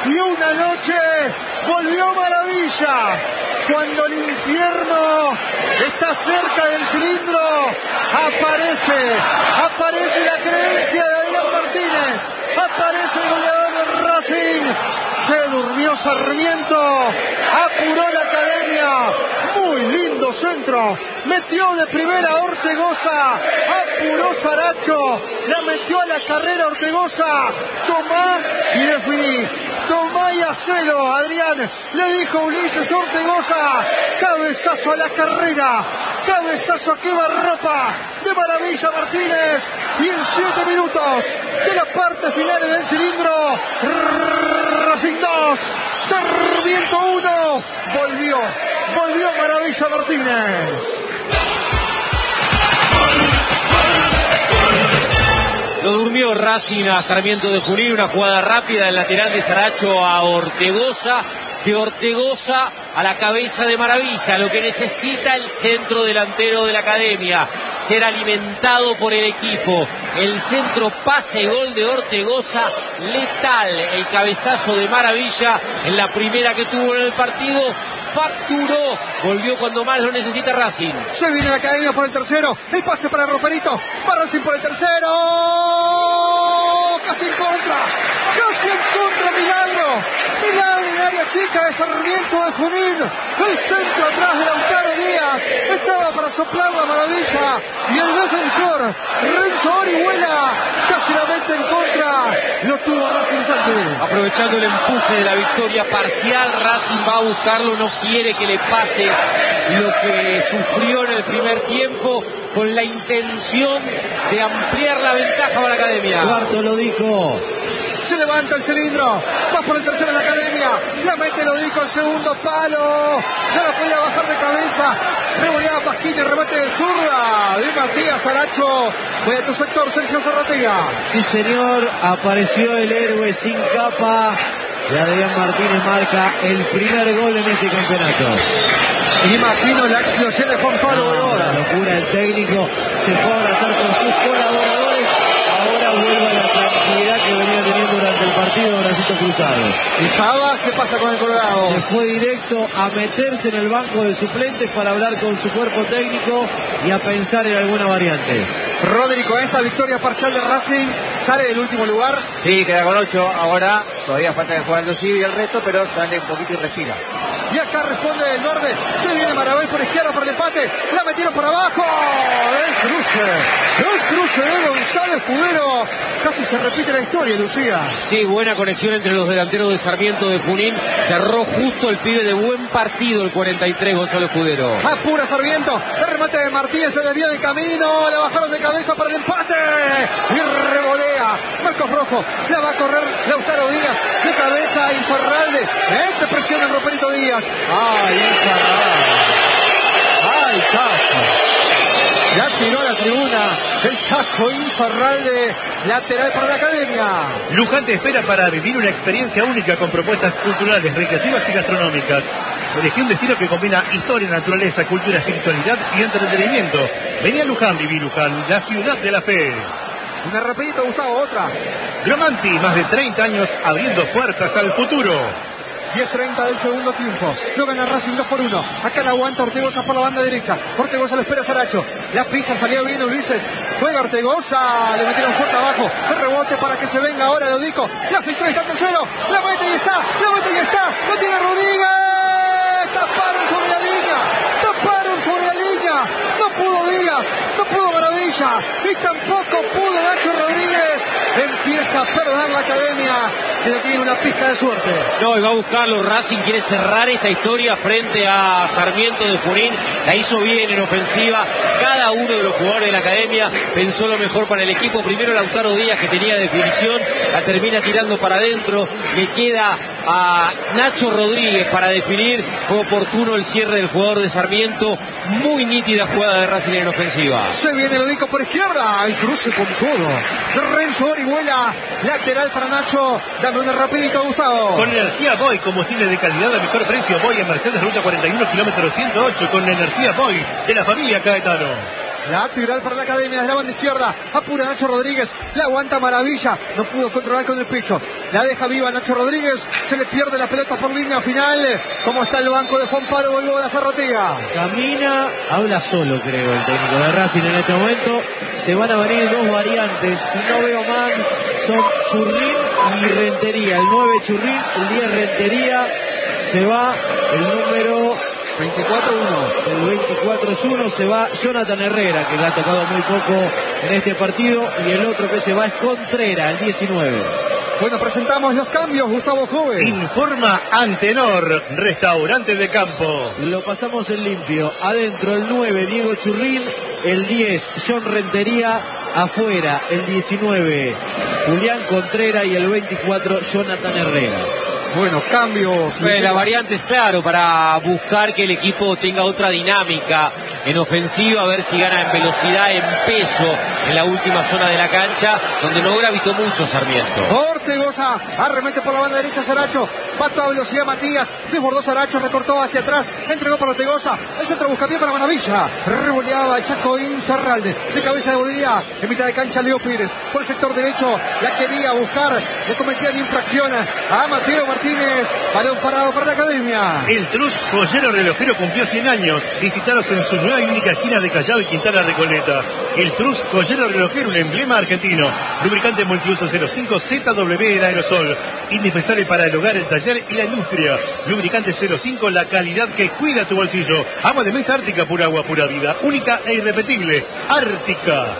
y una noche volvió Maravilla. Cuando el infierno está cerca del cilindro, aparece la creencia de Adrián Martínez, aparece el goleador del Racing. Se durmió Sarmiento, apuró la Academia, muy lindo centro, metió de primera Ortegoza, apuró Saracho, la metió a la carrera Ortegoza, tomá y definí. Tomá y hacelo, Adrián, le dijo Ulises Ortegoza. Cabezazo a la carrera, cabezazo a quemarropa de Maravilla Martínez. Y en 7 minutos de la parte final del cilindro, Racing 2, Sarmiento 1, volvió Maravilla Martínez. Lo durmió Racing a Sarmiento de Junín, una jugada rápida del lateral de Saracho a Ortegoza, de Ortegoza a la cabeza de Maravilla, lo que necesita el centro delantero de la Academia, ser alimentado por el equipo. El centro, pase, gol de Ortegoza, letal el cabezazo de Maravilla en la primera que tuvo en el partido. Facturó, volvió cuando más lo necesita Racing. Se viene la Academia por el tercero, el pase para Roperito, para Racing por el tercero, casi en contra, Milagro en área chica de Sarmiento de Junín, el centro atrás de Lautaro Díaz, estaba para soplar la Maravilla, y el defensor, Renzo Orihuela, casi la mete en contra, lo tuvo Racing Santi. Aprovechando el empuje de la victoria parcial, Racing va a buscarlo, no quiere que le pase lo que sufrió en el primer tiempo, con la intención de ampliar la ventaja para la Academia. Bartolodico. Se levanta el cilindro, va por el tercero en la Academia, la mete Lodico al segundo palo, no la podía bajar de cabeza, revoleaba Pasquini, remate de zurda de Matías Saracho. Voy a tu sector, Sergio Zarratea. Sí señor, apareció el héroe sin capa y Adrián Martínez marca el primer gol en este campeonato. Imagino la explosión de Juan Pablo Borbora. La locura del técnico, se fue a abrazar con sus colaboradores, ahora vuelve a la tranquilidad que venía teniendo durante el partido de bracitos cruzados. ¿Y Sabas qué pasa con el Colorado? Se fue directo a meterse en el banco de suplentes para hablar con su cuerpo técnico y a pensar en alguna variante. Rodri, con esta victoria parcial de Racing, ¿sale del último lugar? Sí, queda con 8, ahora todavía falta que jugar el y el resto, pero sale un poquito y respira. Y acá responde el verde, se viene Maravilla por izquierda para el empate, la metieron por abajo, el cruce de Gonzalo Escudero, casi se repite la historia, Lucía. Sí, buena conexión entre los delanteros de Sarmiento de Junín, cerró justo el pibe de buen partido, el 43, Gonzalo Escudero. Apura Sarmiento, el remate de Martínez, se desvió de camino, la bajaron de cabeza para el empate, y revolea, Marcos Rojo, la va a correr Lautaro Díaz, de cabeza a Insaurralde, presiona el Roperito Díaz. ¡Ay, Insaurralde! ¡Ay, Chaco! La tiró a la tribuna el Chaco Insaurralde, lateral para la Academia. Luján te espera para vivir una experiencia única con propuestas culturales, recreativas y gastronómicas. Elegí un destino que combina historia, naturaleza, cultura, espiritualidad y entretenimiento. Vení a Luján, viví Luján, la ciudad de la fe. Una rapidita, Gustavo, otra. Gromanti, más de 30 años abriendo puertas al futuro. 10:30 del segundo tiempo. No gana Racing 2-1. Acá la aguanta Ortegoza por la banda derecha. Ortegoza lo espera Saracho. La pisa, salió bien Ulises. Juega Ortegoza. Le metieron fuerte abajo. El rebote para que se venga ahora Lodico. La filtró y está tercero. La mete y está. Lo tiene Rodríguez. Taparon sobre la línea. No pudo Díaz. No pudo Maravilla. Y tampoco pudo Nacho Rodríguez. Empieza a perder la Academia, que no tiene una pizca de suerte. No, y va a buscarlo. Racing quiere cerrar esta historia frente a Sarmiento de Junín. La hizo bien en ofensiva. Cada uno de los jugadores de la Academia pensó lo mejor para el equipo. Primero Lautaro Díaz, que tenía definición, la termina tirando para adentro. Le queda a Nacho Rodríguez para definir. Fue oportuno el cierre del jugador de Sarmiento. Muy nítida jugada de Racing en ofensiva. Se viene Lodico por izquierda. El cruce con todo. Renzo Orihuela, lateral para Nacho. Dame una rapidito, Gustavo. Con energía Boy, combustible de calidad a mejor precio. Boy en Mercedes Ruta 41, kilómetro 108. Con energía Boy de la familia Caetano. Lateral para la Academia desde la banda izquierda. Apura Nacho Rodríguez. La aguanta Maravilla. No pudo controlar con el pecho. La deja viva Nacho Rodríguez. Se le pierde la pelota por línea final. ¿Cómo está el banco de Juan Pablo Volvo de la Zarratea? Camina, habla solo, creo, el técnico de Racing en este momento. Se van a venir dos variantes. Si no veo mal, son Churrín y Rentería. El 9 Churrín, el 10 Rentería. Se va el número 24-1. El 24 es uno, se va Jonathan Herrera, que le ha tocado muy poco en este partido, y el otro que se va es Contreras, el 19. Bueno, presentamos los cambios, Gustavo Jove. Informa Antenor, restaurante de campo. Lo pasamos en limpio. Adentro el 9, Diego Churrín, el 10, John Rentería, afuera el 19, Julián Contreras, y el 24, Jonathan Herrera. Bueno, cambios. La variante es claro, para buscar que el equipo tenga otra dinámica en ofensiva, a ver si gana en velocidad, en peso, en la última zona de la cancha, donde no gravitó mucho Sarmiento. Ortegoza, arremete por la banda derecha Saracho, va a toda velocidad Matías, desbordó Saracho, recortó hacia atrás, entregó para Ortegoza, el centro busca bien para Maravilla, revoleaba el Chaco Inzarralde, de cabeza devolvía, en mitad de cancha Leo Pires, por el sector derecho, la quería buscar, le cometían infracción a Mateo Martínez, balón parado para la Academia. El Trus Joyero Relojero cumplió 100 años. Visitaros en su nueva y única esquina de Callao y Quintana Recoleta. El Trus Joyero Relojero, un emblema argentino. Lubricante multiuso 05 ZW en aerosol. Indispensable para el hogar, el taller y la industria. Lubricante 05, la calidad que cuida tu bolsillo. Agua de mesa Ártica, pura agua, pura vida. Única e irrepetible. Ártica.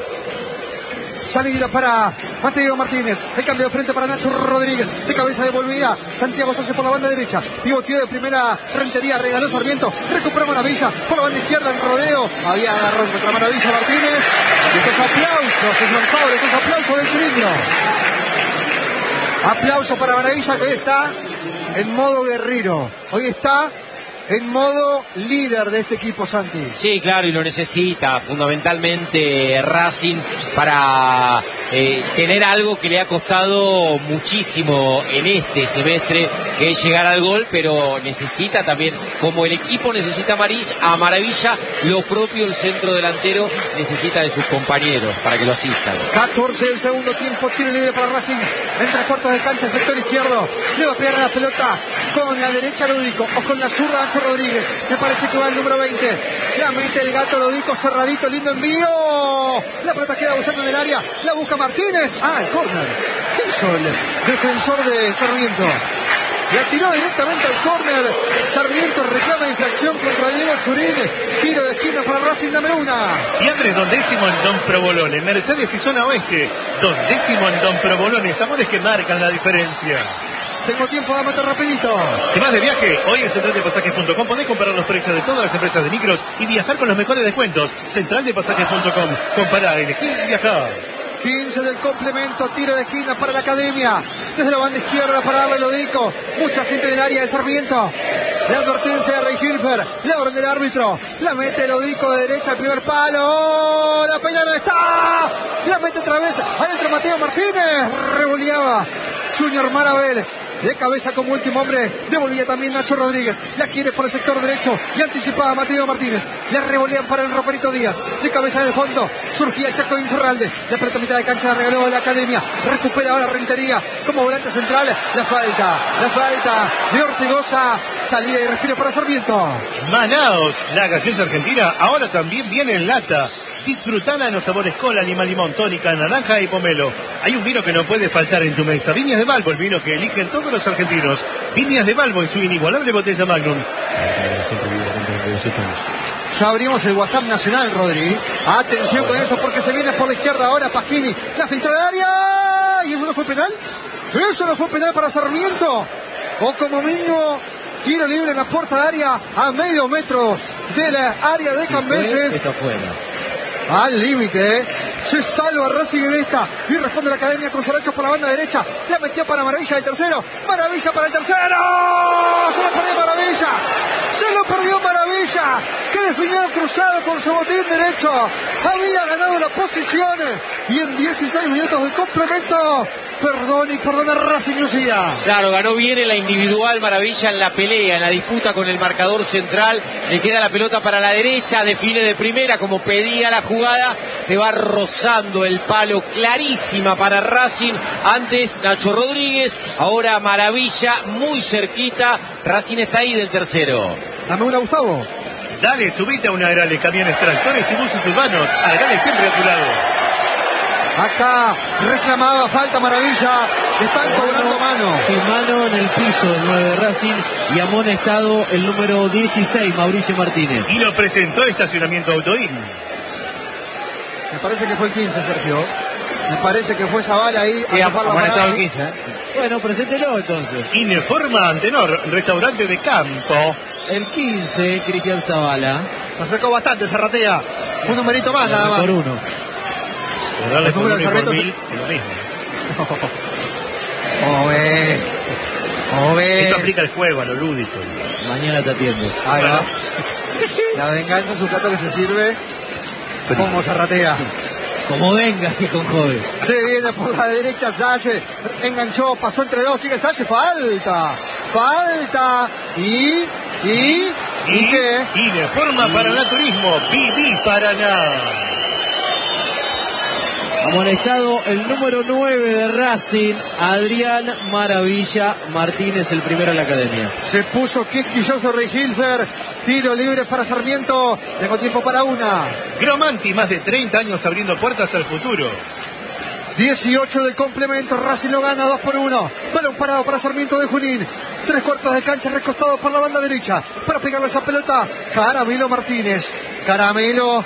Salida para Mateo Martínez, el cambio de frente para Nacho Rodríguez, de cabeza devolvía Santiago Sánchez por la banda derecha, pivoteó de primera Rentería, regaló Sarmiento, recuperó Maravilla por la banda izquierda en rodeo, había agarrón contra Maravilla Martínez, y estos aplausos, señor Fabre, estos aplausos del cilindro. Aplauso para Maravilla, que hoy está en modo guerrero, hoy está en modo líder de este equipo, Santi. Sí, claro, y lo necesita fundamentalmente Racing para tener algo que le ha costado muchísimo en este semestre, que es llegar al gol, pero necesita también, como el equipo necesita a Maravilla, lo propio el centro delantero necesita de sus compañeros para que lo asistan. 14 del segundo tiempo, tiro libre para Racing, en 3/4 de cancha, sector izquierdo, le va a pegar a la pelota con la derecha Lódico, o con la zurda Nacho Rodríguez, me parece que va el número 20, la mete el gato Lódico, cerradito, lindo envío, la pelota queda buscando en el área, la busca Martínez, el córner, ¿qué hizo el defensor de Sarmiento? La tiró directamente al córner, Sarmiento reclama infracción contra Diego Churín, tiro de esquina para Racing, dame una. Y Andrés, 2º en Don Provolone, Mercedes y Zona Oeste, 2º en Don Provolone, amores que marcan la diferencia. Tengo tiempo, dame otro rapidito. ¿Te vas de viaje? Hoy en centraldepasajes.com podés comparar los precios de todas las empresas de micros y viajar con los mejores descuentos. Centraldepasajes.com, comparar, elegir y viajar. 15 del complemento, tiro de esquina para la Academia, desde la banda izquierda para darle Lódico, mucha gente del área de Sarmiento, la advertencia de Rey Hilfer, la orden del árbitro, la mete Lódico de derecha al primer palo, la pelea no está, la mete otra vez, adentro Mateo Martínez, revoleaba Junior Marabel, de cabeza como último hombre, devolvía también Nacho Rodríguez, la quiere por el sector derecho y anticipaba Mateo Martínez, le revolean para el Roperito Díaz, de cabeza en el fondo, surgía el Chaco Inzarralde, la pelota a mitad de cancha, la regaló de la Academia, recupera ahora Rentería como volante central, la falta de Ortegoza, salida y respiro para Sarmiento. Manaos, la gaseosa argentina, ahora también viene en lata. Disfrutala en los sabores cola, lima, limón, tónica, naranja y pomelo. Hay un vino que no puede faltar en tu mesa. Viñas de Balbo, el vino que eligen todos los argentinos. Viñas de Balbo en su inigualable botella Magnum. Ya abrimos el WhatsApp nacional, Rodri. Atención con eso porque se viene por la izquierda ahora Pasquini. La filtra del área. ¿Y eso no fue penal? ¿Eso no fue penal para Sarmiento? O como mínimo, tiro libre en la puerta de área a medio metro de la área de Cambeses. Eso fuera. Al límite, se salva Racing en esta y responde la Academia Cruzaracho por la banda derecha, la metió para Maravilla del tercero, Maravilla para el tercero, se lo perdió Maravilla, que definió cruzado con su botín derecho, había ganado la posición y en 16 minutos de complemento perdona Racing, Lucía. Claro, ganó bien en la individual Maravilla en la pelea, en la disputa con el marcador central. Le queda la pelota para la derecha, define de primera como pedía la jugada. Se va rozando el palo, clarísima para Racing. Antes Nacho Rodríguez, ahora Maravilla muy cerquita. Racing está ahí del tercero. Dame una, Gustavo. Dale, subite a un Agrale, camiones, tractores y buses urbanos. Agrale siempre a tu lado. Acá reclamaba falta Maravilla. Están cobrando mano. Sí, mano en el piso del 9 de Racing y amonestado el número 16, Mauricio Martínez. Y lo presentó el estacionamiento Autoín. Me parece que fue el 15, Sergio. Me parece que fue esa bala ahí. Sí, amonestado el 15. Bueno, preséntelo entonces. Informa Antenor, restaurante de campo. El 15, Cristian Zavala. Se acercó bastante, Zarratea. Un numerito más, nada más. Por uno. Por darle El número de por Sarmiento 1000, es lo mismo. Ove. Esto aplica el juego, a lo lúdico. Mañana te atiendo. Ahí va. La venganza es un plato que se sirve como Zarratea. Como venga, así con joven. Se viene por la derecha Salle. Enganchó, pasó entre dos, sigue Salle. Falta. ¿Y qué? Informa Paraná Turismo, Viví Paraná. Amonestado el número 9 de Racing, Adrián Maravilla Martínez, el primero en la academia. Se puso quisquilloso Reinhilfer. Tiro libre para Sarmiento. Tengo tiempo para una. Gromanti, más de 30 años abriendo puertas al futuro. 18 del complemento. Racing lo gana 2-1. Balón parado para Sarmiento de Junín. 3/4 de cancha, recostado por la banda derecha. Para pegarle esa pelota, Caramelo Martínez. Caramelo.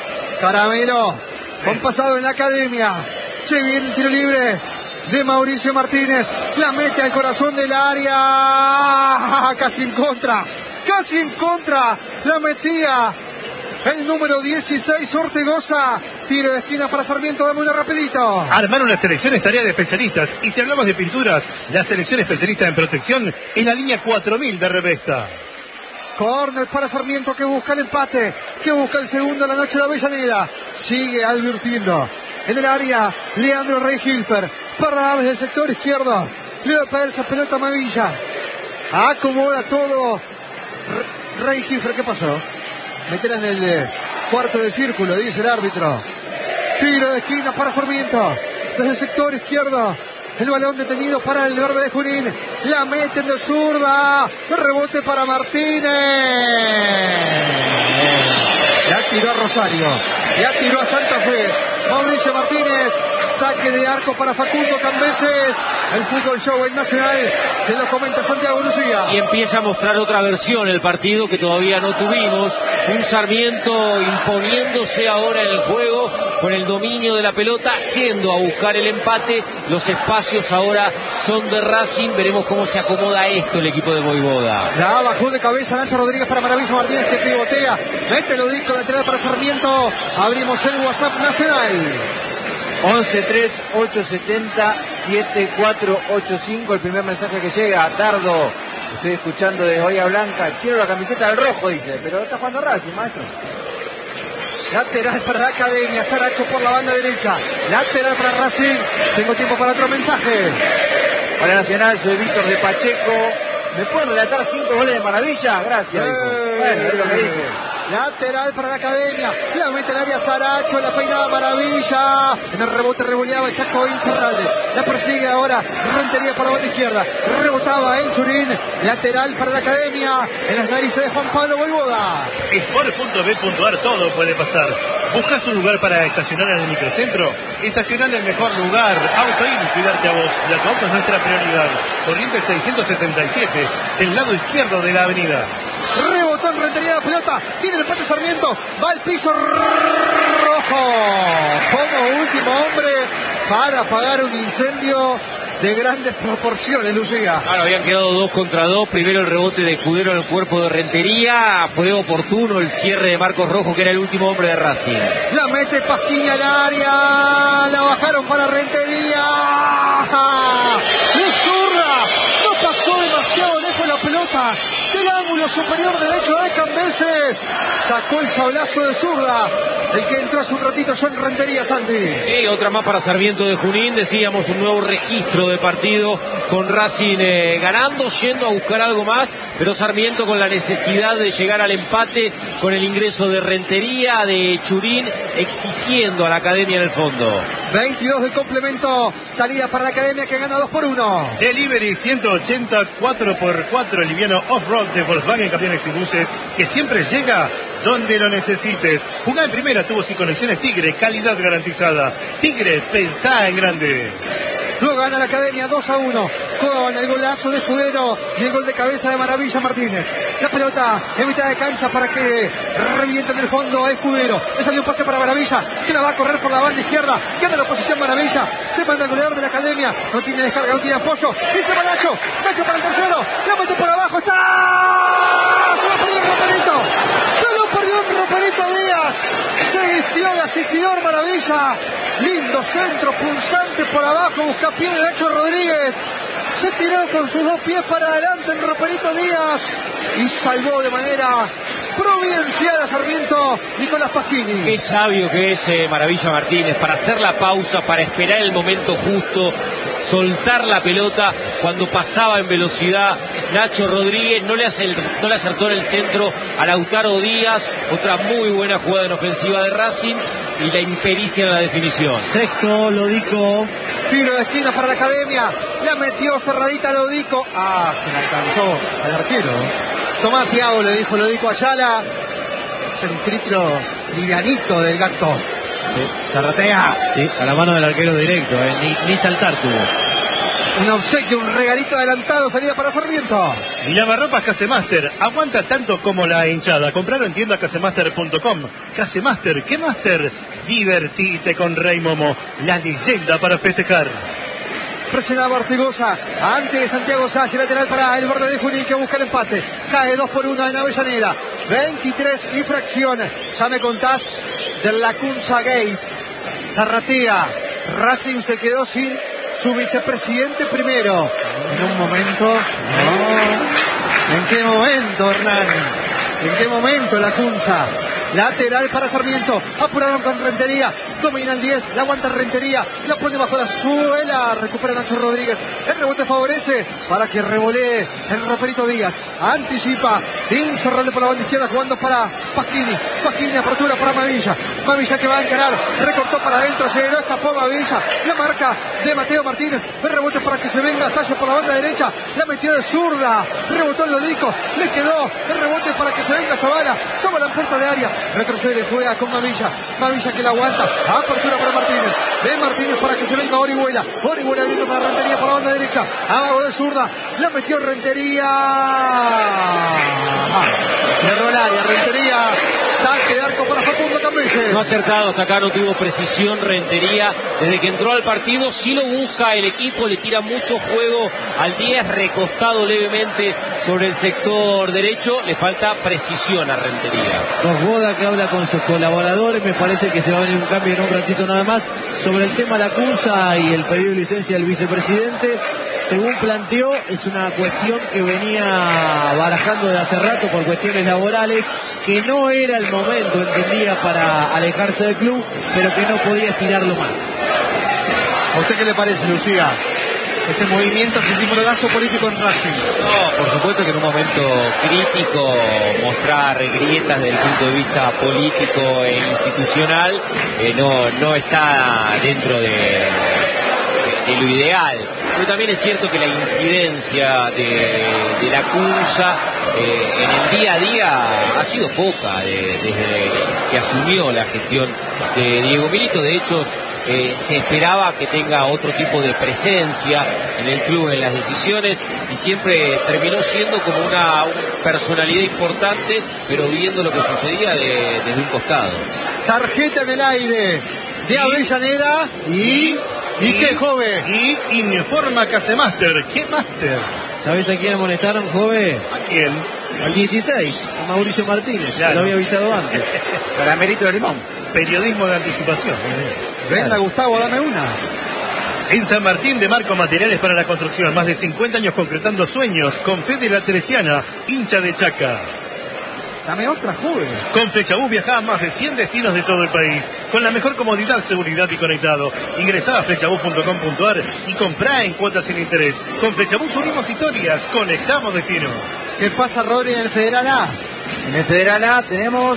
Con pasado en la academia. Se viene el tiro libre de Mauricio Martínez. La mete al corazón del área. Casi en contra. La metía el número 16, Ortegoza. Tiro de esquina para Sarmiento. Dame una rapidito. Armar una selección es tarea de especialistas. Y si hablamos de pinturas, la selección especialista en protección es la línea 4000 de Revesta. Córner para Sarmiento, que busca el empate, que busca el segundo en la noche de Avellaneda. Sigue advirtiendo en el área Leandro Reinhilfer para darles el sector izquierdo. Le va a pegar esa pelota a Maravilla. Acomoda todo Reinhilfer. ¿Qué pasó? Meterla en el cuarto de círculo, dice el árbitro. Tiro de esquina para Sarmiento desde el sector izquierdo. El balón detenido para el verde de Junín. La meten de zurda. El rebote para Martínez. La tiró a Rosario. La tiró a Santa Fe. Mauricio Martínez. Saque de arco para Facundo Cambeses. El fútbol show en Nacional. Te lo comenta Santiago Lucía. Y empieza a mostrar otra versión el partido que todavía no tuvimos. Un Sarmiento imponiéndose ahora en el juego con el dominio de la pelota, yendo a buscar el empate. Los espacios ahora son de Racing. Veremos cómo se acomoda esto el equipo de Voivoda. La bajó de cabeza Nacho Rodríguez para Maravilla Martínez, que pivotea. Mete el disco lateral para Sarmiento. Abrimos el WhatsApp Nacional. 11-3-870-7485, el primer mensaje que llega. Dardo, estoy escuchando de Bahía Blanca. Quiero la camiseta del rojo, dice, pero está jugando Racing, maestro. Lateral para la academia, Saracho por la banda derecha. Lateral para Racing. Tengo tiempo para otro mensaje. Hola Nacional, soy Víctor de Pacheco. ¿Me pueden relatar 5 goles de Maravilla? Gracias, hijo. Bueno, es lo que dice. Lateral para la academia. La mete en área Saracho. La peinada Maravilla. En el rebote revoleaba el Chaco Incerralde. La persigue ahora Rentería por la banda izquierda. Rebotaba en Churín. Lateral para la academia. En las narices de Juan Pablo Voivoda. Sport.b.ar, todo puede pasar. ¿Buscas un lugar para estacionar en el microcentro? Estacionar en el mejor lugar. Autoín, cuidarte a vos. La tu auto es nuestra prioridad. Corrientes 677, del lado izquierdo de la avenida. Rebotó en Rentería la pelota. Tiene el empate Sarmiento. Va al piso rojo. Como último hombre para apagar un incendio de grandes proporciones, Lucía. Claro, habían quedado 2 contra 2. Primero el rebote de Escudero en el cuerpo de Rentería. Fue oportuno el cierre de Marcos Rojo, que era el último hombre de Racing. La mete Pasquiña al área. La bajaron para Rentería. ¡De zurda! No pasó demasiado lejos la pelota del ángulo lóbulo superior derecho de Cambeses. Sacó el sablazo de zurda. El que entró hace un ratito John Rentería, Santi. Y otra más para Sarmiento de Junín. Decíamos un nuevo registro de partido con Racing ganando, yendo a buscar algo más, pero Sarmiento con la necesidad de llegar al empate con el ingreso de Rentería, de Churín, exigiendo a la Academia en el fondo. 22 del complemento, salida para la Academia que gana 2-1. Delivery 180 4x4 liviano off-road de Volkswagen Camiones y Buses, que siempre llega donde lo necesites. Jugá en primera, tubos y conexiones Tigre, calidad garantizada. Tigre, pensá en grande. Luego gana la Academia 2-1 con el golazo de Escudero y el gol de cabeza de Maravilla Martínez. La pelota en mitad de cancha para que reviente en el fondo a Escudero. Le salió un pase para Maravilla, que la va a correr por la banda izquierda. Queda la posición Maravilla. Se manda el goleador de la Academia. No tiene descarga, no tiene apoyo. Y se va Nacho. Nacho para el tercero. La mete por abajo. ¡Está! Se lo perdió un roperito. Se lo perdió un roperito Díaz. Se vistió de asistidor Maravilla. Lindo centro, pulsante por abajo. Busca pie el Nacho Rodríguez. Se tiró con sus dos pies para adelante el roperito Díaz. Y salvó de manera providencial a Sarmiento Nicolás Pasquini. Qué sabio que es Maravilla Martínez para hacer la pausa, para esperar el momento justo, soltar la pelota cuando pasaba en velocidad. Nacho Rodríguez no le acertó en el centro a Lautaro Díaz. Otra muy buena jugada en ofensiva de Racing y la impericia en la definición. Sexto, Lodico. Tiro de esquina para la Academia. La metió cerradita Lodico. Ah, se la alcanzó al arquero. Tomá, Tiago, le dijo Lodico Ayala. Centritro livianito del gato. Sí. Zarratea. Sí, a la mano del arquero directo, ni saltar tuvo. Un obsequio, un regalito adelantado, salida para Sarmiento. Y lavarropas Casemaster, aguanta tanto como la hinchada. Compralo en tienda casemaster.com. Casemaster, ¿qué master? Divertite con Rey Momo, la leyenda para festejar. Presionaba Ortigosa, antes de Santiago Salle, lateral para el borde de Junín que busca el empate. Cae 2-1 en Avellaneda. 23 y fracción. Ya me contás del Lacunza Gate. Zarratea. Racing se quedó sin su vicepresidente primero. En un momento. No. ¿En qué momento, Hernán? ¿En qué momento Lacunza? Lateral para Sarmiento. Apuraron con Rentería. Domina el 10. La aguanta Rentería. La pone bajo la suela. Recupera Nacho Rodríguez. El rebote favorece para que revolee el roperito Díaz. Anticipa. Insorralde por la banda izquierda jugando para Pasquini. Pasquini, apertura para Mavilla. Mavilla que va a encarar. Recortó para adentro. Llegó, escapó Mavilla. La marca de Mateo Martínez. El rebote para que se venga Salle por la banda derecha. La metió de zurda. Rebotó el Lodico. Le quedó el rebote para que se venga Zavala. Zavala en puerta de área. Retrocede, juega con Mavilla. Mavilla que la aguanta. Apertura para Martínez. De Martínez para que se venga Orihuela. Orihuela viendo para Rentería por la banda derecha. Abajo de zurda. La metió Rentería. De Rolaria, Rentería. Saque de arco para Facundo Cambeses. No ha acertado hasta acá, no tuvo precisión Rentería. Desde que entró al partido, sí lo busca el equipo, le tira mucho juego al 10, recostado levemente sobre el sector derecho. Le falta precisión a Rentería. Boda que habla con sus colaboradores, me parece que se va a venir un cambio en un ratito nada más. Sobre el tema Lacunza y el pedido de licencia del vicepresidente, según planteó, es una cuestión que venía barajando de hace rato por cuestiones laborales, que no era el momento, entendía, para alejarse del club, pero que no podía estirarlo más. ¿A usted qué le parece, Lucía? Ese movimiento, ese simuladazo político en Racing. No, por supuesto que en un momento crítico mostrar grietas desde el punto de vista político e institucional no está dentro de lo ideal. Pero también es cierto que la incidencia de Lacunza en el día a día ha sido poca desde que asumió la gestión de Diego Milito. De hecho, se esperaba que tenga otro tipo de presencia en el club, en las decisiones, y siempre terminó siendo como una personalidad importante, pero viendo lo que sucedía desde un costado. Tarjeta en el aire de Avellaneda y qué joven. Y informa Casemaster. ¿Qué máster? ¿Sabés a quién amonestaron, Jove? ¿A quién? Al 16, a Mauricio Martínez, claro. Que lo había avisado antes. Caramelito de limón. Periodismo de anticipación. Venga, Gustavo, dame una. En San Martín de Marco, materiales para la construcción. Más de 50 años concretando sueños. Con Fede La Teresiana, hincha de Chaca. Dame otra, joven. Con Flechabús viajá a más de 100 destinos de todo el país. Con la mejor comodidad, seguridad y conectado. Ingresá a flechabús.com.ar y comprá en cuotas sin interés. Con Flechabús unimos historias, conectamos destinos. ¿Qué pasa, Rodri, en el Federal A? En el Federal A tenemos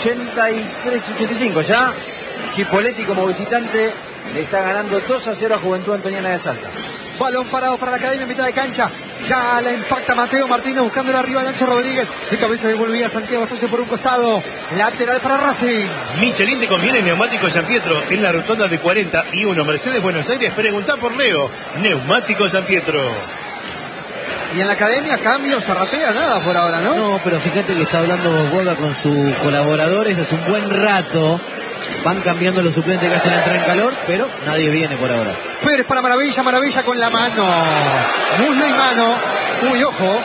83-85 ya. Chipoletti como visitante le está ganando 2-0 a Juventud Antoniana de Salta. Balón parado para la Academia en mitad de cancha. Ya la impacta Mateo Martínez buscándolo arriba de Nacho Rodríguez. De cabeza devolvía Santiago Sánchez por un costado. Lateral para Racing. Michelin te conviene Neumáticos San Pietro. En la rotonda de 41 Mercedes Buenos Aires. Preguntá por Leo. Neumáticos San Pietro. Y en la Academia, cambio, Zarratea, nada por ahora, ¿no? No, pero fíjate que está hablando Boda con sus colaboradores hace un buen rato. Van cambiando los suplentes que hacen la entrada en calor, pero nadie viene por ahora. Pérez para Maravilla, Maravilla con la mano. Muslo y mano. Uy, ojo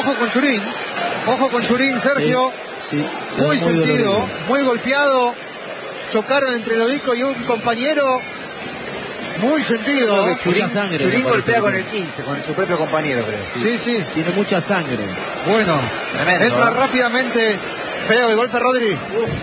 con Churín, Sergio. Sí, muy sentido, dolorido. muy golpeado. Chocaron entre Lodico y un compañero. Muy sentido. Mucha sangre. Churín me golpea parece. con el 15, con su propio compañero, creo. Sí. Tiene mucha sangre. Bueno, Tremendo, entra ¿eh? rápidamente. Feo el golpe, Rodri.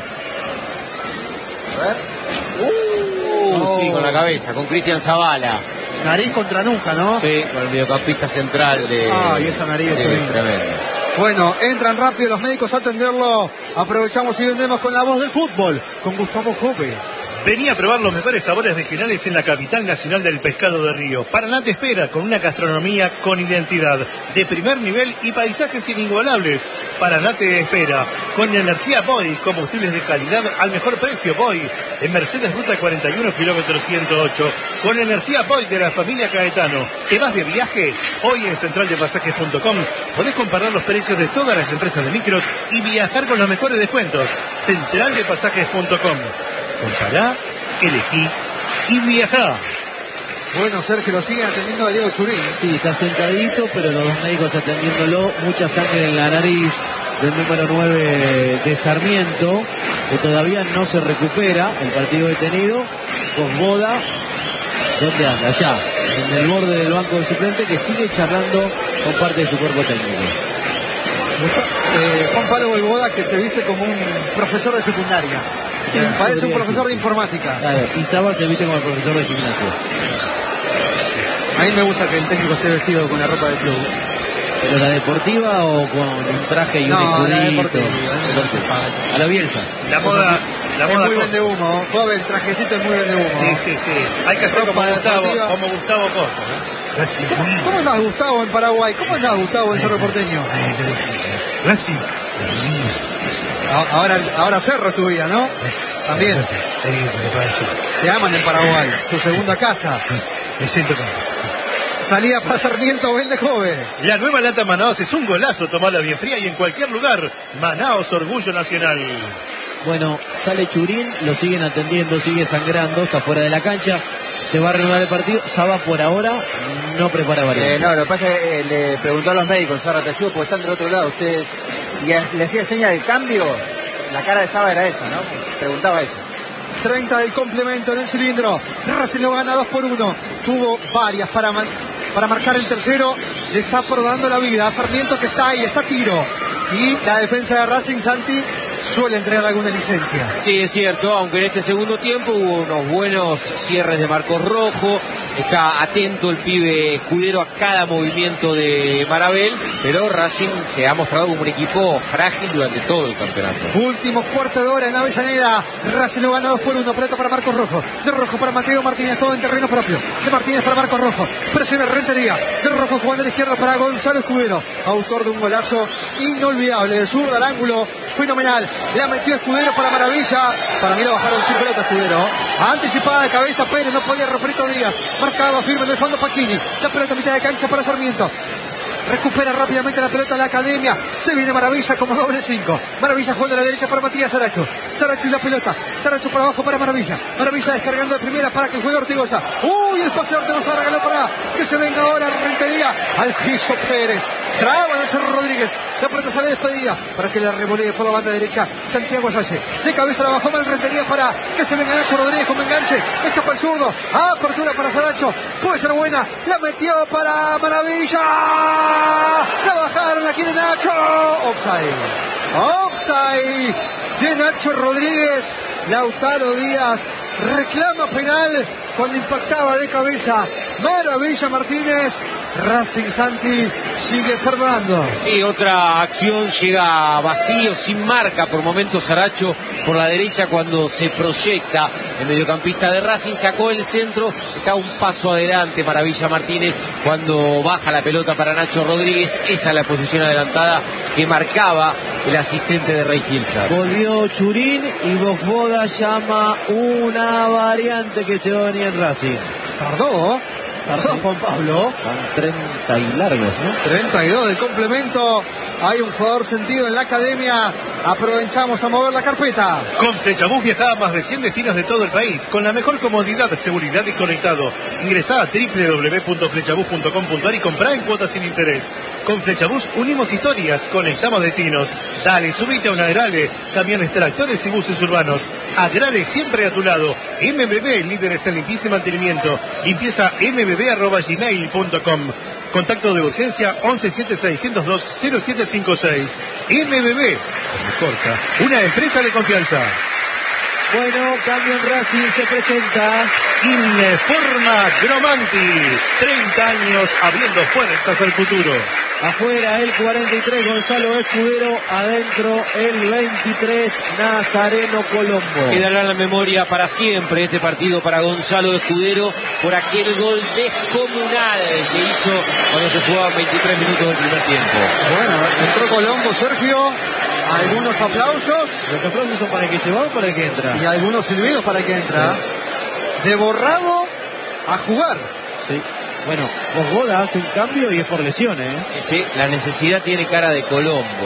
A ver. Sí, con la cabeza, con Cristian Zavala. Nariz contra nuca, ¿no? Sí, con el mediocampista central de... Ay, esa nariz de Churín. tremendo. Bueno, entran rápido los médicos a atenderlo. Aprovechamos y vendemos con la voz del fútbol, con Gustavo Jove. Vení a probar los mejores sabores regionales en la capital nacional del pescado de río. Paraná te espera con una gastronomía con identidad, de primer nivel y paisajes inigualables. Paraná te espera con energía Boy, combustibles de calidad al mejor precio Boy. En Mercedes Ruta 41, kilómetro 108. Con energía Boy de la familia Caetano. ¿Te vas de viaje? Hoy en centraldepasajes.com podés comparar los precios de todas las empresas de micros y viajar con los mejores descuentos. Centraldepasajes.com. Compará, elegí y viajá. Bueno, Sergio, lo siguen atendiendo a Diego Churín. Sí, está sentadito, pero los dos médicos atendiéndolo. Mucha sangre en la nariz del número 9 de Sarmiento, que todavía no se recupera. El partido detenido. Boda, ¿dónde anda? Allá, en el borde del banco de suplente, que sigue charlando con parte de su cuerpo técnico. Juan Pablo Boda, que se viste como un profesor de secundaria. Sí, Parece un podría profesor de decirse. informática. Claro, y Saba se viste como el profesor de gimnasia. A mí me gusta que el técnico esté vestido con la ropa del club. ¿Pero la deportiva o con un traje y un No, la escudito? deportiva. Entonces, a la Bielsa. La moda Es muy Costa. vende humo. Joven, trajecito es muy vende humo. Sí. Hay que hacer como Ropa Gustavo, deportiva. Costa. ¿No? ¿Cómo andás, Gustavo, en Paraguay? ¿Cómo andás, Gustavo, en Cerro Porteño? Racing. Ahora Cerro es tu vida, ¿no? También. Te aman en Paraguay. Tu segunda casa. Me siento con eso. Salida para Sarmiento, vende joven. La nueva lata Manaos es un golazo, tomala bien fría y en cualquier lugar. Manaos, orgullo nacional. Bueno, sale Churín, lo siguen atendiendo, sigue sangrando, está fuera de la cancha. Se va a reanudar el partido. Saba por ahora no prepara variante. No, lo que pasa es que le preguntó a los médicos, Sara, te ayudo porque están del otro lado. Ustedes, y le hacía seña del cambio. La cara de Saba era esa, ¿no? Preguntaba eso. 30 del complemento en el cilindro. Racing lo gana 2-1. Tuvo varias para marcar el tercero. Le está probando la vida a Sarmiento, que está ahí, está a tiro. Y la defensa de Racing, Santi, suele entregar alguna licencia. Sí, es cierto, aunque en este segundo tiempo hubo unos buenos cierres de Marcos Rojo. Está atento el pibe Escudero a cada movimiento de Marabel, pero Racing se ha mostrado como un equipo frágil durante todo el campeonato. Último cuarto de hora en Avellaneda. Racing lo gana 2-1. Pelota para Marcos Rojo. De Rojo para Mateo Martínez. Todo en terreno propio. De Martínez para Marcos Rojo. Presiona Rentería. De Rojo jugando a la izquierda para Gonzalo Escudero. Autor de un golazo inolvidable. De zurda al ángulo. Fenomenal. La metió Escudero para Maravilla. Para mí lo bajaron sin pelota Escudero. Anticipada de cabeza Pérez. No podía Roberto Díaz. Marcaba firme en el fondo Facchini. La pelota a mitad de cancha para Sarmiento. Recupera rápidamente la pelota a la Academia. Se viene Maravilla como doble 5. Maravilla jugando a la derecha para Matías Saracho. Saracho y la pelota. Saracho para abajo para Maravilla. Maravilla descargando de primera para que juegue Ortigosa. Uy, el pase de Ortigosa regaló para que se venga ahora Rentería. Al piso Pérez. Traba Nacho Rodríguez. La pelota sale despedida para que la revolee por la banda derecha Santiago Salle. De cabeza la bajó mal Rentería para que se venga Nacho Rodríguez con enganche. Escapa el zurdo. Apertura para Saracho. Puede ser buena. La metió para Maravilla. La bajaron. La quiere Nacho. Offside de Nacho Rodríguez. Lautaro Díaz reclama penal cuando impactaba de cabeza Maravilla Martínez. Racing Santi sigue perdonando. Sí, otra acción, llega vacío, sin marca por momentos Saracho por la derecha cuando se proyecta el mediocampista de Racing, sacó el centro, está un paso adelante Maravilla Martínez cuando baja la pelota para Nacho Rodríguez. Esa es la posición adelantada que marcaba el asistente de Rey Hilfer. Volvió Churín y Bosboda llama una variante que se va a venir en Racing. Tardó Juan Pablo. Son 30 y largos, ¿no? 32 del complemento. Hay un jugador sentido en la academia. Aprovechamos a mover la carpeta. Con Flechabús viaja a más de 100 destinos de todo el país, con la mejor comodidad, seguridad y conectado. Ingresá a www.flechabús.com.ar y comprá en cuotas sin interés. Con Flechabús unimos historias, conectamos destinos. Dale, subite a un Agrale, camiones, tractores y buses urbanos. Agrale siempre a tu lado. MBB, líderes en limpieza y mantenimiento. Limpieza mbb@gmail.com. Contacto de urgencia 1176-102-0756. MBB, corta, una empresa de confianza. Bueno, cambio en Racing, se presenta Informa Gromanti, 30 años abriendo puertas al futuro. afuera el 43 Gonzalo Escudero, adentro el 23 Nazareno Colombo. Quedará en la memoria para siempre este partido para Gonzalo Escudero por aquel gol descomunal que hizo cuando se jugaban 23 minutos del primer tiempo. Bueno, entró Colombo, Sergio. Algunos aplausos. ¿Los aplausos son para el que se va o para el que entra? Y algunos silbidos para el que entra. De borrado a jugar. Sí. Bueno, Bosboda hace un cambio y es por lesiones, ¿eh? Sí, la necesidad tiene cara de Colombo.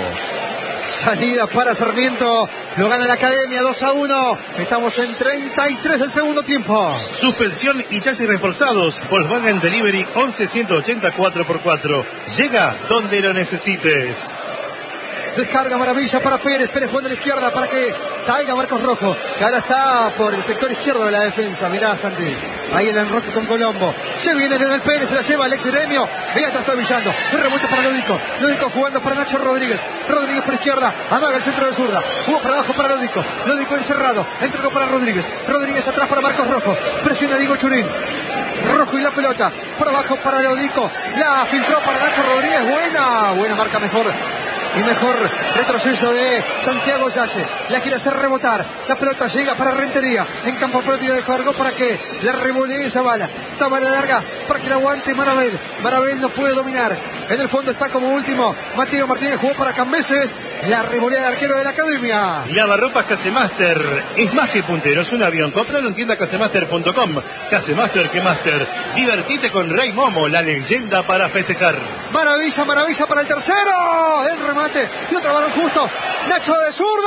Salida para Sarmiento. Lo gana la Academia 2-1. Estamos en 33 del segundo tiempo. Suspensión y chasis reforzados. Volkswagen Delivery 11-180 4x4. Llega donde lo necesites. Descarga Maravilla para Pérez. Pérez jugando a la izquierda para que salga Marcos Rojo, que ahora está por el sector izquierdo de la defensa. Mirá, Santi. Ahí el enroque con Colombo. Se viene Leonel Pérez, se la lleva Alex Gremio. Ahí atrás está Villando. El revuelto para Lódico. Lódico jugando para Nacho Rodríguez. Rodríguez por izquierda. Amaga el centro de zurda. Jugó para abajo para Lódico. Lódico encerrado. Entregó para Rodríguez. Rodríguez atrás para Marcos Rojo. Presiona Diego Churín. Rojo y la pelota. Por abajo para Lódico. La filtró para Nacho Rodríguez. Buena marca mejor. Y mejor retroceso de Santiago Yalle. La quiere hacer rebotar. La pelota llega para Rentería. En campo propio descargó para que la revolee Zavala. Zavala larga para que la aguante Marabel. Marabel no puede dominar. En el fondo está como último Mateo Martínez. Jugó para Cambeses. La revolea el arquero de la Academia. Lavarropas Casemaster. Es más que puntero, es un avión. Cómpralo en tienda casemaster.com. Casemaster que Master. Divertite con Rey Momo, la leyenda para festejar. Maravilla para el tercero. El remate. Y otro balón justo. Nacho de zurda.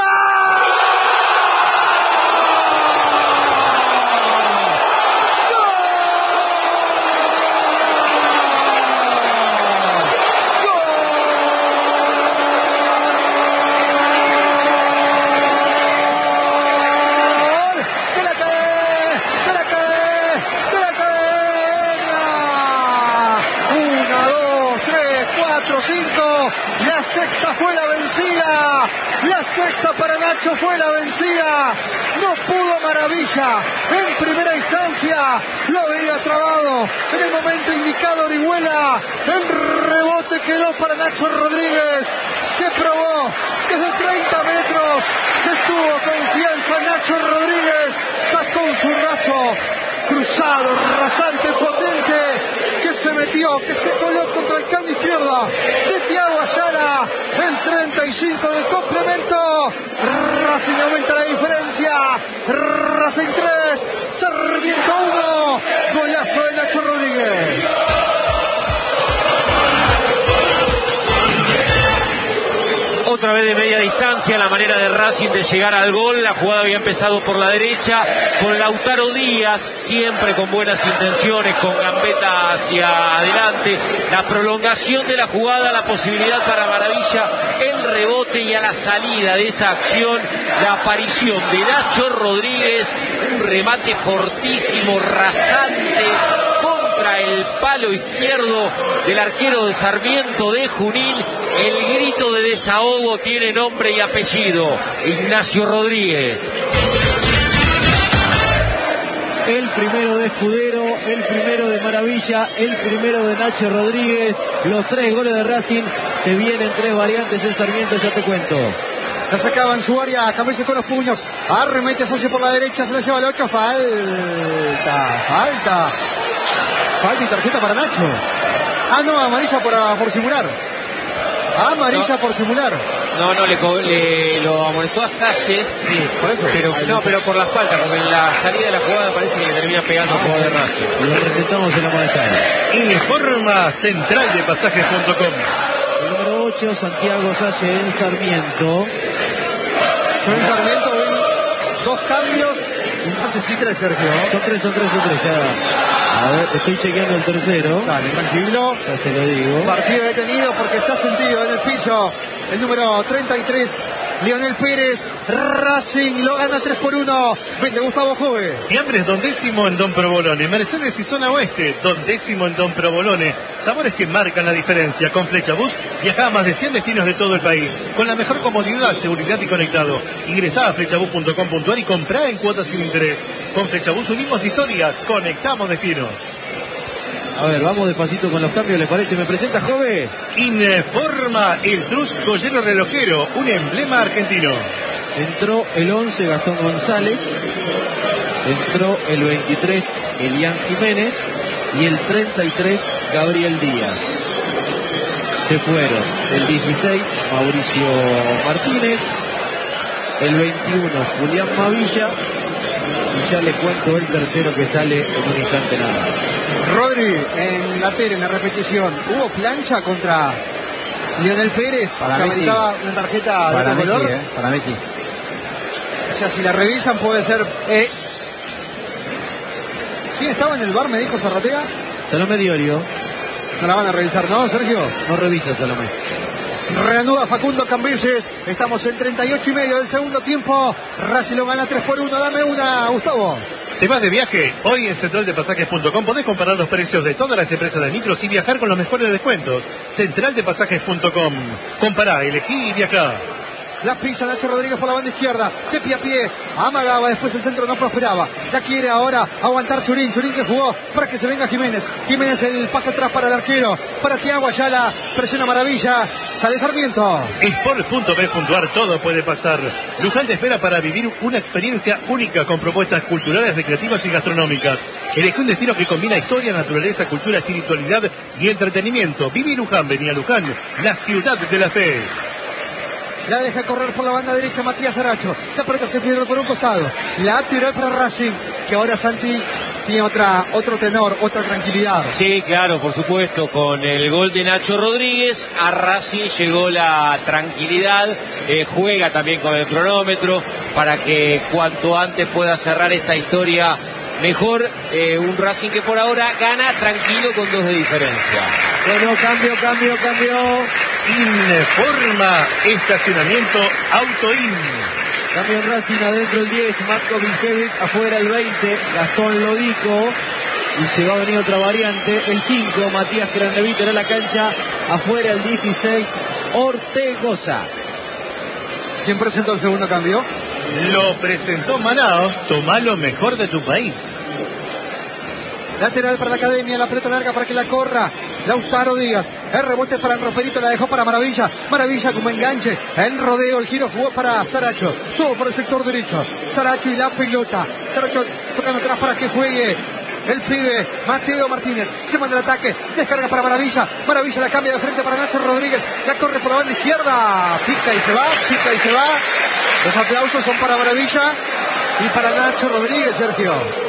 La sexta fue la vencida. La sexta para Nacho fue la vencida. No pudo Maravilla. En primera instancia lo había trabado. En el momento indicado Orihuela. El rebote quedó para Nacho Rodríguez, que probó desde 30 metros. Se tuvo confianza Nacho Rodríguez. Sacó un zurdazo cruzado, rasante, potente, que se metió, que se coló contra el cambio izquierda de Thiago Ayala en 35 del complemento. Racing aumenta la diferencia. Racing 3, Sarmiento 1. Golazo de Nacho Rodríguez. Otra otra vez de media distancia, la manera de Racing de llegar al gol. La jugada había empezado por la derecha, con Lautaro Díaz, siempre con buenas intenciones, con gambeta hacia adelante. La prolongación de la jugada, la posibilidad para Maravilla, el rebote y a la salida de esa acción, la aparición de Nacho Rodríguez, un remate fortísimo, rasante, contra el palo izquierdo del arquero de Sarmiento de Junín. El grito de desahogo tiene nombre y apellido: Ignacio Rodríguez. El primero de Escudero, el primero de Maravilla, el primero de Nacho Rodríguez. Los 3 goles de Racing. Se vienen 3 variantes en Sarmiento, ya te cuento. La sacaba en su área, Cambises con los puños. Arremete a Sánchez por la derecha, se la lleva el 8. Falta y tarjeta para Nacho. Ah, no, amarilla por simular. Amarilla por simular. No, lo amonestó a Salles, Sí, por eso. pero por la falta, porque en la salida de la jugada parece que le termina pegando al jugador de Racing. Lo presentamos en la moneda. Informa central de pasajes.com. El número 8, Santiago Salle en Sarmiento. Yo en Sarmiento vi 2 cambios y no sé si 3, Sergio. Son tres, ya. A ver, estoy chequeando el tercero. Dale, tranquilo. Ya se lo digo. Partido detenido porque está sentido en el piso. El número 33, Lionel Pérez. Racing lo gana 3-1. Vende Gustavo Jove. Fiambres Don Décimo en Don Provolone. Mercedes y Zona Oeste, Don Décimo en Don Provolone. Sabores que marcan la diferencia. Con Flechabús viaja a más de 100 destinos de todo el país. Con la mejor comodidad, seguridad y conectado. Ingresá a flechabús.com.ar y comprá en cuotas sin interés. Con Flechabús unimos historias, conectamos destinos. A ver, vamos despacito con los cambios, ¿le parece? ¿Me presenta, Jove? Informa el Trus Joyero Relojero, un emblema argentino. Entró el 11, Gastón González. Entró el 23, Elian Jiménez. Y el 33, Gabriel Díaz. Se fueron el 16, Mauricio Martínez. El 21, Julián Mavilla. Y ya le cuento el tercero que sale en un instante nada más. Rodri en la tele, en la repetición. ¿Hubo plancha contra Lionel Pérez? Para que mí ameritaba una tarjeta de Para otro mí color. sí, para mí sí. O sea, si la revisan puede ser... ¿Quién estaba en el bar? Me dijo Zarratea. Salomé Diorio. No la van a revisar, ¿no, Sergio? No revisa Salomé. Reanuda Facundo Cambises. Estamos en 38:30 del segundo tiempo. Racing lo gana 3-1. Dame una, Gustavo. ¿Te vas de viaje? Hoy en centraldepasajes.com podés comparar los precios de todas las empresas de micros y viajar con los mejores descuentos. Centraldepasajes.com. Compará, elegí y viajá. La pisa Nacho Rodríguez por la banda izquierda, de pie a pie, amagaba, después el centro no prosperaba. La quiere ahora aguantar Churín que jugó para que se venga Jiménez. Jiménez el pase atrás para el arquero, para Thiago Ayala, presiona Maravilla, sale Sarmiento. Sport.b.ar, todo puede pasar. Luján te espera para vivir una experiencia única con propuestas culturales, recreativas y gastronómicas. Elegí un destino que combina historia, naturaleza, cultura, espiritualidad y entretenimiento. Viví Luján, vení a Luján, la ciudad de la fe. La deja correr por la banda derecha Matías Aracho. La pelota se pierde por un costado. Lateral para Racing, que ahora Santi tiene otro tenor, otra tranquilidad. Sí, claro, por supuesto, con el gol de Nacho Rodríguez a Racing llegó la tranquilidad, juega también con el cronómetro para que cuanto antes pueda cerrar esta historia mejor, un Racing que por ahora gana tranquilo con 2 de diferencia. Bueno, cambio. Informa estacionamiento Autoin. Cambio en Racing, adentro el 10, Marco Vinjevic, afuera el 20, Gastón Lodico. Y se va a venir otra variante, el 5, Matías Craneviter en la cancha, afuera el 16, Ortegoza. ¿Quién presentó el segundo cambio? Lo presentó Manaos, toma lo mejor de tu país. Lateral para la Academia, la pelota larga para que la corra Lautaro Díaz. El rebote para el Roperito, la dejó para Maravilla. Maravilla como enganche. El rodeo, el giro jugó para Saracho. Todo por el sector derecho. Saracho y la pelota. Saracho tocando atrás para que juegue el pibe Mateo Martínez. Se manda el ataque. Descarga para Maravilla. Maravilla la cambia de frente para Nacho Rodríguez. La corre por la banda izquierda. Pica y se va. Los aplausos son para Maravilla y para Nacho Rodríguez, Sergio.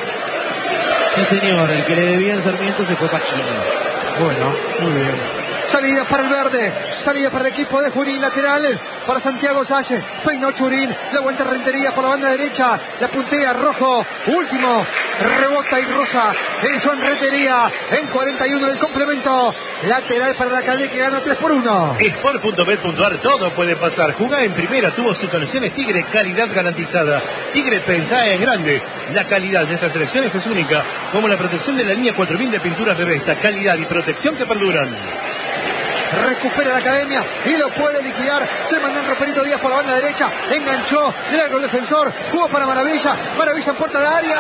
Sí, señor, el que le debía en Sarmiento se fue Pachino. Bueno, muy bien. Salida para el verde, salida para el equipo de Junín, lateral para Santiago Salle, peinó Churín, la aguanta Rentería por la banda derecha, la puntea Rojo, último, rebota y rosa el John Rentería en 41 del complemento, lateral para la Academia que gana 3-1. Sport.bet.ar, todo puede pasar. Jugá en primera, tuvo sus conexiones Tigre, calidad garantizada. Tigre, pensá en grande. La calidad de estas selecciones es única, como la protección de la línea 4000 de pinturas de Vesta, calidad y protección que perduran. Recupera la Academia y lo puede liquidar. Se mandó un Roperito Díaz por la banda derecha. Enganchó de largo el defensor. Jugó para Maravilla. Maravilla en puerta de área.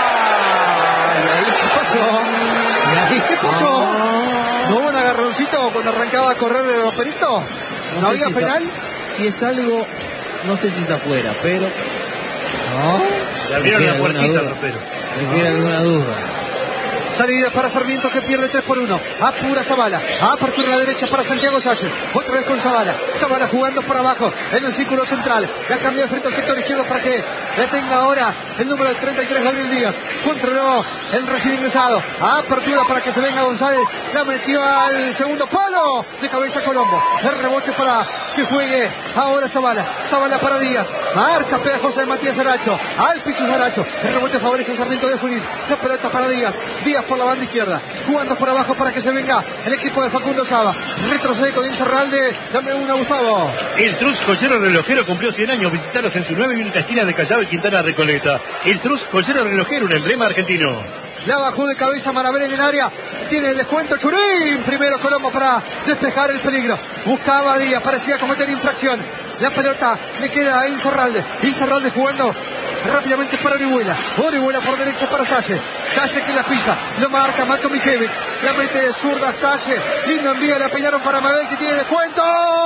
¿Y ahí qué pasó? ¿Y ahí qué pasó? ¿No hubo un agarroncito cuando arrancaba a correr el Roperito? ¿No había penal? Si es algo, no sé si es afuera, pero... No. Le abrieron la puertita al ropero. Me queda alguna duda. Salida para Sarmiento que pierde 3-1. Apura Zavala. Apertura a la derecha para Santiago Salle. Otra vez con Zavala. Zavala jugando por abajo en el círculo central. La cambia de frente al sector izquierdo para que le tenga ahora el número 33 Gabriel Díaz. Controló el recién ingresado. Apertura para que se venga González. La metió al segundo palo. De cabeza Colombo. El rebote para que juegue ahora Zavala. Zavala para Díaz. Marca pegajosa de Matías Saracho. Al piso Saracho. El rebote favorece al Sarmiento de Junín. La pelota para Díaz. Díaz por la banda izquierda, jugando por abajo para que se venga el equipo de Facundo Saba. Retrocede con Incerralde. Dame una, Gustavo. El Trus Joyero Relojero cumplió 100 años. Visitaros en su 9 y única esquina de Callao y Quintana Recoleta. El Trus Joyero Relojero, un emblema argentino. La bajó de cabeza Marabel en el área. Tiene el descuento Churín. Primero Colombo para despejar el peligro. Buscaba a Díaz, parecía cometer infracción. La pelota le queda a Incerralde. Incerralde jugando rápidamente para Orihuela. Orihuela por derecha para Salle. Salle que la pisa. Lo marca Marco Mijevic. La mete de zurda Salle. Lindo envío. La peinaron para Mabel que tiene descuento.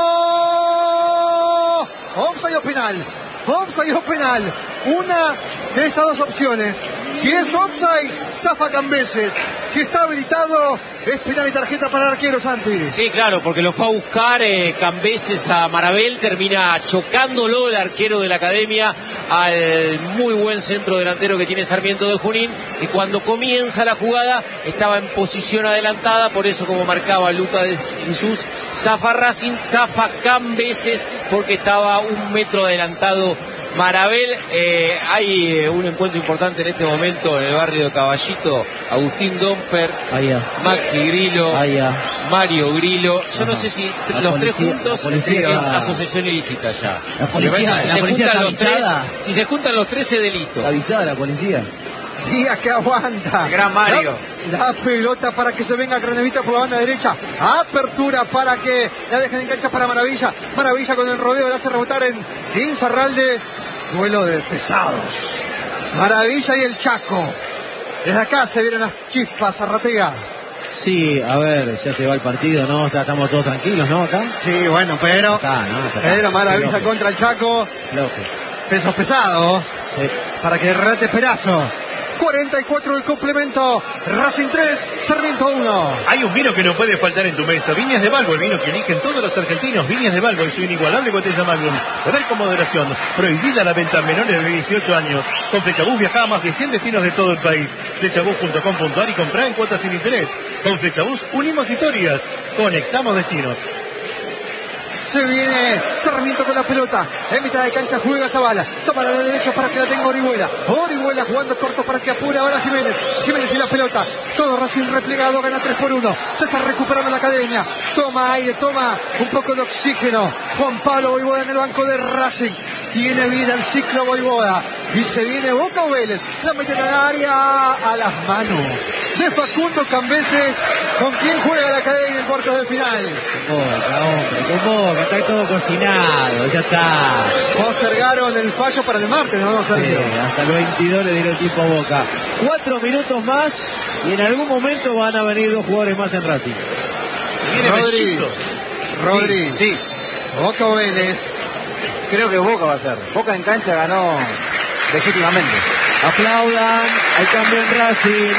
Offside o penal. Offside o penal. Una de esas dos opciones. Si es offside, zafa Cambeses. Si está habilitado, es penal y tarjeta para el arquero, Santi. Sí, claro, porque lo fue a buscar Cambeses a Marabel, termina chocándolo el arquero de la Academia al muy buen centro delantero que tiene Sarmiento de Junín, y cuando comienza la jugada estaba en posición adelantada, por eso como marcaba Luca de Jesús, zafa Racing, zafa Cambeses porque estaba un metro adelantado Marabel. Hay un encuentro importante en este momento en el barrio de Caballito. Agustín Domper, Maxi Grillo, Mario Grillo. Yo no sé si los tres juntos es asociación ilícita ya. La policía está avisada. Si se juntan los tres es delito. Está avisada la policía. Díaz que aguanta. Gran Mario. La pelota para que se venga Cranevita por la banda derecha. Apertura para que la dejen en cancha para Maravilla. Maravilla con el rodeo le hace rebotar en Incerralde. Duelo de pesados. Maravilla y el Chaco. Desde acá se vienen las chispas, Zarratea. Sí, a ver, ya se va el partido, ¿no? O sea, estamos todos tranquilos, ¿no? Acá. Sí, bueno, pero... Pero Maravilla contra el Chaco. Flojo. Pesos pesados. Sí. Para que derrate Perazo. 44 del complemento. Racing 3, Sarmiento 1. Hay un vino que no puede faltar en tu mesa. Viñas de Balbo, el vino que eligen todos los argentinos. Viñas de Balbo en su inigualable botella Magnum. Beber con moderación. Prohibida la venta a menores de 18 años. Con Flechabús viaja a más de 100 destinos de todo el país. Flechabús.com.ar y compra en cuotas sin interés. Con Flechabús unimos historias. Conectamos destinos. Se viene Sarmiento con la pelota. En mitad de cancha juega Zavala. Zavala a la derecha para que la tenga Orihuela. Orihuela jugando corto para que apure ahora Jiménez. Jiménez y la pelota. Todo Racing replegado. Gana 3-1. Se está recuperando la Academia. Toma aire, toma un poco de oxígeno. Juan Pablo Voivoda en el banco de Racing. Tiene vida el ciclo Voivoda. Y se viene Boca o Vélez. La meten al área a las manos de Facundo Cambeses. ¿Con quién juega la Academia en cuartos de final? Con Boca, está todo cocinado, ya está. Postergaron el fallo para el martes, ¿no, Sergio? Sí, hasta el 22 le dieron tiempo a Boca. 4 minutos más y en algún momento van a venir 2 jugadores más en Racing. Se viene Rodri. Sí. Boca o Vélez. Creo que Boca va a ser. Boca en cancha ganó legítimamente. Aplaudan, hay cambio en Racing.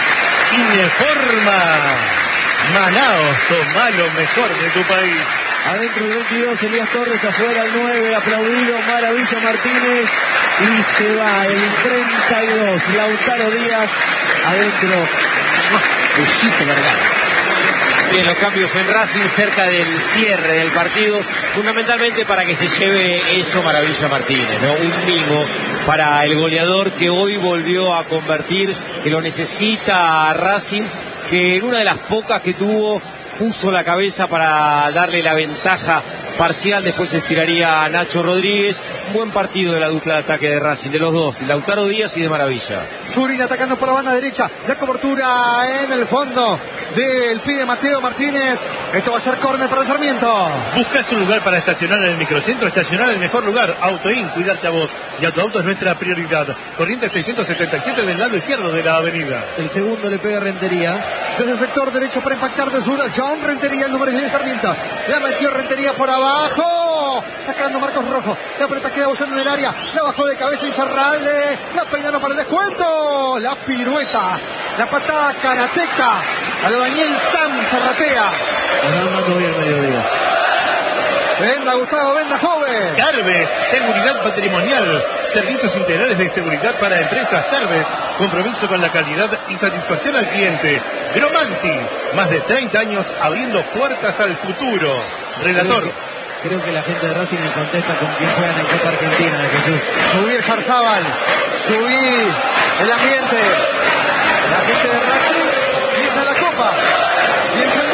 Informa Manaos, toma lo mejor de tu país. Adentro el 22, Elías Torres, afuera el 9, aplaudido, Maravilla Martínez. Y se va el 32, Lautaro Díaz, adentro, Bellito Vergara. Bien, los cambios en Racing cerca del cierre del partido, fundamentalmente para que se lleve eso Maravilla Martínez, ¿no? Un mimo para el goleador que hoy volvió a convertir, que lo necesita a Racing, que en una de las pocas que tuvo puso la cabeza para darle la ventaja parcial, después se estiraría a Nacho Rodríguez. Buen partido de la dupla de ataque de Racing, de los dos, Lautaro Díaz y de Maravilla. Churín atacando por la banda derecha, la cobertura en el fondo del pibe Mateo Martínez. Esto va a ser córner para Sarmiento. ¿Buscas un lugar para estacionar en el microcentro? Estacionar el mejor lugar. Autoin, cuidarte a vos. Y a tu auto es nuestra prioridad. Corriente 677 del lado izquierdo de la avenida. El segundo le pega Rentería. Desde el sector derecho para impactar de zurda, John Rentería, el número 10 de Sarmiento. La metió Rentería por abajo, sacando Marcos Rojo. La pelota queda bollando en el área, la bajó de cabeza Insaurralde, la peinaron para el descuento, la pirueta, la patada karateca, al Daniel Sam Zarratea. Están armando hoy al mediodía. Venda Gustavo, venda joven. Carves, seguridad patrimonial, servicios integrales de seguridad para empresas. Carves, compromiso con la calidad y satisfacción al cliente. Gromanti, más de 30 años abriendo puertas al futuro. Relator. Creo que la gente de Racing me contesta con quién juegan en Copa Argentina, de Jesús. Subí el Yarzábal, subí el ambiente. La gente de Racing piensa en la Copa, piensa en